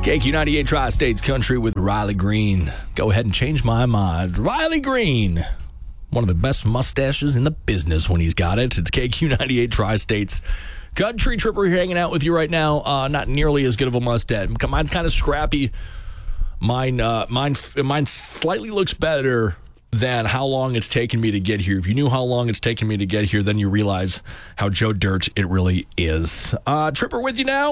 KQ98 Tri-States Country with Riley Green. Go ahead and change my mind. Riley Green, one of the best mustaches in the business when he's got it. It's KQ98 Tri-States Country. Tripper here hanging out with you right now. Not nearly as good of a mustache. Mine's kind of scrappy. Mine slightly looks better than how long it's taken me to get here. If you knew how long it's taken me to get here, then you realize how Joe Dirt it really is. Tripper with you now.